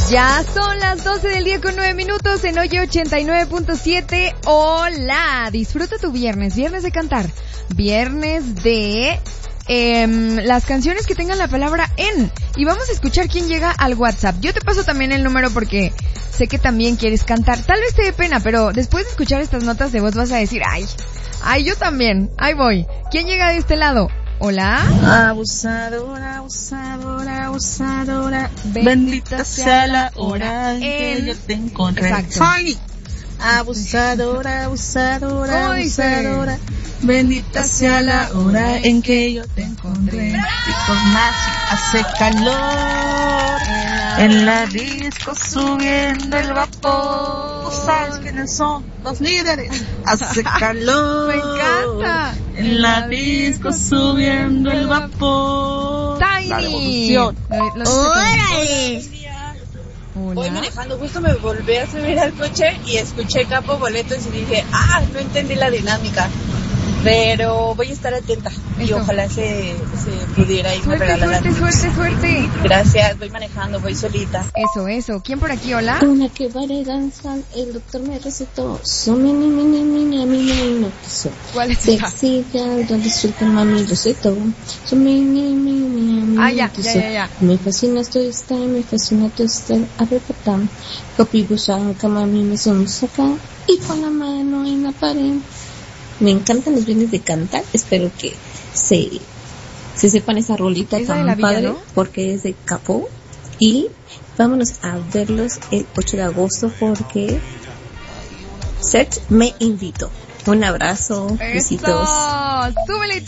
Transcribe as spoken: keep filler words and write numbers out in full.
Ya son las doce del día con nueve minutos en Oye ochenta y nueve punto siete. Hola, disfruta tu viernes, viernes de cantar, viernes de eh, las canciones que tengan la palabra en. Y vamos a escuchar quién llega al WhatsApp. Yo te paso también el número porque sé que también quieres cantar. Tal vez te dé pena, pero después de escuchar estas notas de voz vas a decir, ay, ay, yo también, ahí voy. ¿Quién llega de este lado? Hola. Abusadora, abusadora, abusadora. Bendita sea la hora en que yo te encontré. Soy abusadora, abusadora, abusadora. Bendita sea la hora en que yo te encontré. Y por más hace calor en la disco subiendo el vapor. ¿Tú sabes quiénes son los líderes? Hace calor. Me encanta. En la disco subiendo el vapor. Tiny. La revolución. ¡Órale! Hola. Voy manejando, justo me volví a subir al coche y escuché Capo Boletos y dije, ah, no entendí la dinámica. Pero voy a estar atenta. Y Eso. ojalá se, se pudiera y me Suerte, regalaran. suerte, suerte, suerte. Gracias, voy manejando, voy solita. Eso, eso. ¿Quién por aquí? Hola. Una que vale danza, el doctor me recetó. Su mini, mini, mini, mini, mini, quiso. ¿Cuál es esa? Sexy girl, donde suelta mami recetó. Su mini, mini, mini, Ah, ya, quiso. ya, ya, ya. Me fascina tu style, me fascina tu style. A ver, patán. Copi busanca, mami, me son saca. Y con la mano en la pared. Me encantan los viernes de cantar. Espero que se, se sepan esa rolita Esa de tan la villa, padre, ¿no? porque es de Capo. Y vámonos a verlos el ocho de agosto porque Search me invitó. Un abrazo, besitos. Eso. Súbele.